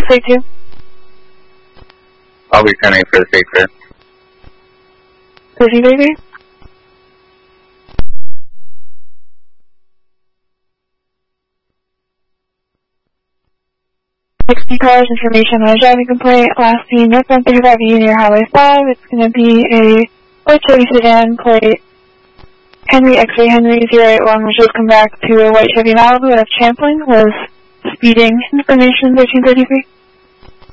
682. I'll be sending for the state fair. Busy baby? Sixty cars, information on a driving complaint, last seen northbound 35E near Highway 5. It's going to be a white Chevy sedan, plate Henry X-ray Henry 081, which has come back to a white Chevy Malibu out of Champlain, was speeding information 1333.